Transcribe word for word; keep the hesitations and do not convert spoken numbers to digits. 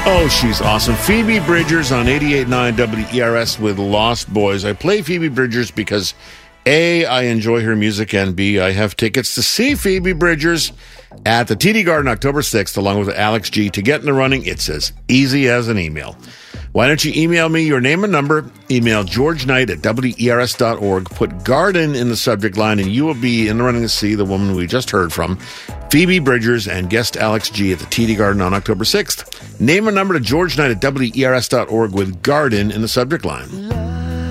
Oh, she's awesome. Phoebe Bridgers on eighty-eight point nine W E R S with Lost Boys. I play Phoebe Bridgers because A, I enjoy her music, and B, I have tickets to see Phoebe Bridgers at the T D Garden October sixth, along with Alex G. To get in the running, it's as easy as an email. Why don't you email me your name and number? Email George Knight at W E R S dot org. Put Garden in the subject line, and you will be in the running to see the woman we just heard from, Phoebe Bridgers, and guest Alex G. at the T D Garden on October sixth. Name and number to George Knight at W E R S dot org with Garden in the subject line.